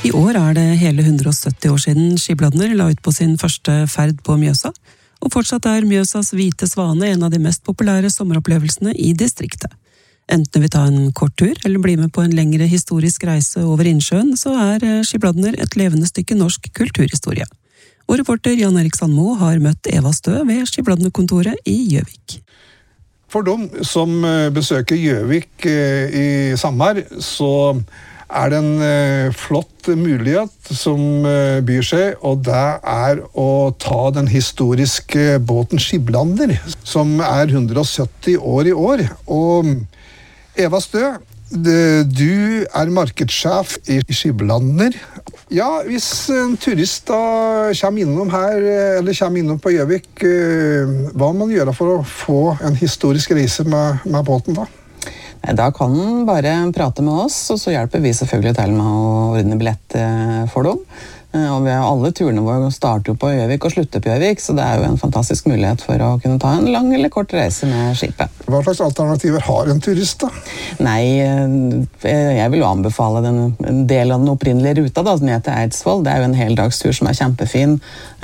I år det hele 170 år siden Skibladner la ut på sin første ferd på Mjøsa, og fortsatt Mjøsas hvite svane en av de mest populære sommeropplevelsene i distriktet. Enten vi tar en kort tur, eller blir med på en lengre historisk reise over innsjøen, så Skibladner et levende stykke norsk kulturhistorie. Vår reporter Jan Erik Sandmo har møtt Eva Stø ved Skibladner-kontoret i Gjøvik. For dem som besøker Gjøvik i sommer, så det en flott mulighet som byr seg, og det å ta den historiske båten Skibladner, som 170 år i år. Og Eva Stø, du markedssjef i Skibladner. Ja, hvis en turist da kommer innom her, eller kommer innom på Gjøvik, hva må man gjøre for å få en historisk reise med båten da? Da kan man bare prate med oss, og så hjelper vi selvfølgelig til med å ordne billett for dem. Og alle turene våre starter jo på Gjøvik og slutter på Gjøvik, så det jo en fantastisk mulighet for å kunne ta en lang eller kort reise med skipet. Hva slags alternativer har en turist da? Nei, jeg vil jo anbefale en del av den opprinnelige ruta da, ned til Eidsvoll. Det jo en heldagstur som kjempefin.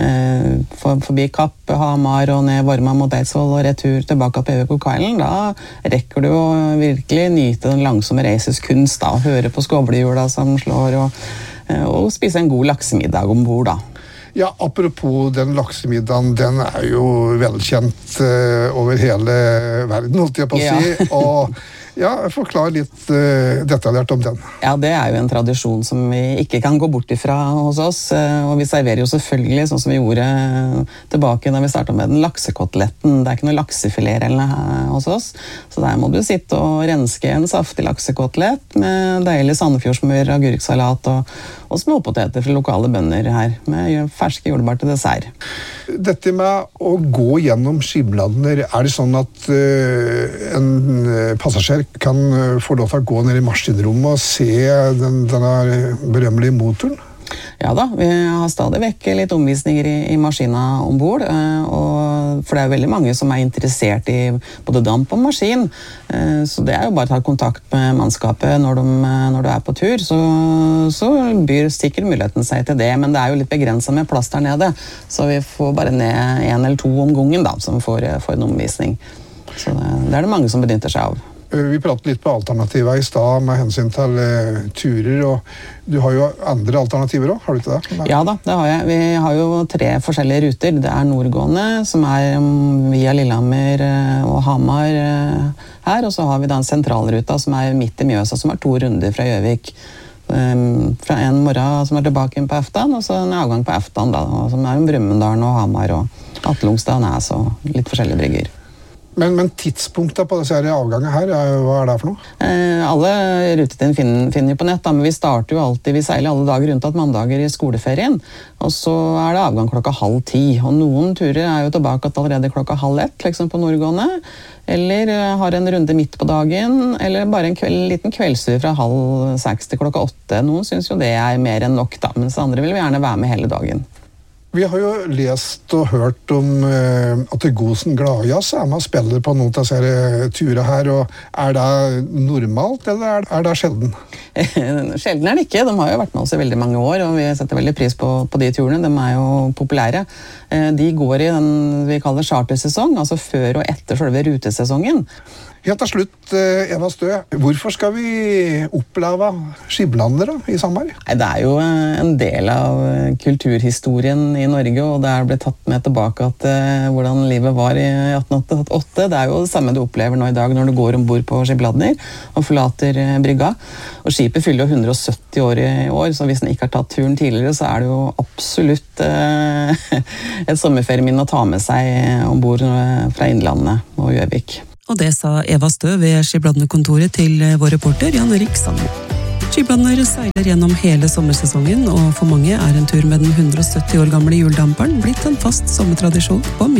Forbi Kapp, Hamar og ned Vorma mot Eidsvoll og retur tilbake på Gjøvik og Kailen. Da rekker du å virkelig nyte den langsomme reises kunst da, og høre på skovlehjula som slår og spise en god laksemiddag ombord da. Ja, apropos den laksemiddagen, den jo velkjent over hele verden, holdt jeg på å si. Og ja, forklar litt detaljert om den. Ja, det jo en tradisjon som vi ikke kan gå bort ifra hos oss, og vi serverer jo selvfølgelig, sånn som vi gjorde tilbake da vi startet med den laksekoteletten. Det ikke noe laksefilet eller noe hos oss, så der må du sitte og renske en saftig laksekotelett med deilig sandefjordsmør, agurksalat og småpoteter fra lokale bønder her, med ferske jordbær til dessert. Dette med å gå gjennom Skibladner, det sånn at en passasjer kan få lov til å gå ned i maskinrommet og se denne berømmelige motoren? Ja da, vi har stadig vekk litt omvisninger i maskina ombord, for det veldig mange som interessert i både damp og maskin, så det jo bare å ta kontakt med mannskapet når du på tur, så byr sikkert muligheten seg til det, men det jo litt begrenset med plass der nede, så vi får bare ned 1 eller 2 om gangen da, som får en omvisning. Så det det mange som benytter seg av. Vi pratet litt på alternativer i sted med hensyn til turer, og du har jo andre alternativer også, har du ikke det? Nei. Ja da, det har jeg. Vi har jo 3 forskjellige ruter. Det nordgående, som via Lillehammer og Hamar her, og så har vi da en sentralruta som midt i Mjøsa, som 2 runder fra Gjøvik. Fra en morgen som tilbake på Eftan, og så en avgang på Eftan da, som om Brumunddal og Hamar og Atlungstad og Næs og litt forskjellige brygger. Men tidspunktet på disse avgangene her, hva det for noe? Alle rutetiden finner på nett, da, men vi starter jo alltid, vi seiler alle dager rundt at mandager i skoleferien, og så det avgang 9:30, og noen turer jo tilbake allerede 12:30, liksom på nordgående, eller har en runde midt på dagen, eller bare en liten kveldstur fra 5:30 til 8:00. Noen synes jo det mer enn nok, da, mens andre vil gjerne være med hele dagen. Vi har jo lest og hørt om at Gosen Gladjazz med og spiller på noen av disse turene her, og det normalt, eller det sjelden? Sjelden det ikke. De har jo vært med oss i veldig mange år, og vi setter veldig pris på de turene. De jo populære. De går i den vi kaller chartersesong, altså før og etter selve rutesesongen. Helt til slutt, Eva Stø, hvorfor skal vi oppleve Skibladner i sommer? Nei, det jo en del av kulturhistorien i Norge, og det blitt tatt med tilbake at hvordan livet var i 1888. Det jo det samme du opplever nå i dag når du går ombord på Skibladner og forlater brygga. Og skipet fyller jo 170 år i år, så hvis den ikke har tatt turen tidligere, så det jo absolutt et sommerferieminne å ta med seg ombord fra Innlandet og Gjøvik. Og det sa Eva Stø ved Skibladner-kontoret til vår reporter Jan Erik Sandmo. Skibladner seiler gjennom hele sommersesongen, og for mange en tur med den 170 år gamle hjuldamperen blitt en fast sommertradisjon på Mjøsa.